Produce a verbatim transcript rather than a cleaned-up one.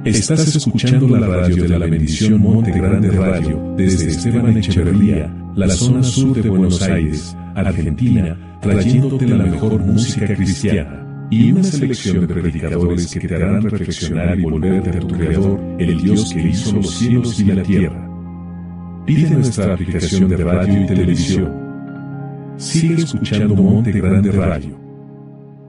Estás escuchando la radio de la bendición Monte Grande Radio, desde Esteban Echeverría, la zona sur de Buenos Aires, Argentina, trayéndote la mejor música cristiana, y una selección de predicadores que te harán reflexionar y volverte a tu Creador, el Dios que hizo los cielos y la tierra. Pide nuestra aplicación de radio y televisión. Sigue escuchando Monte Grande Radio.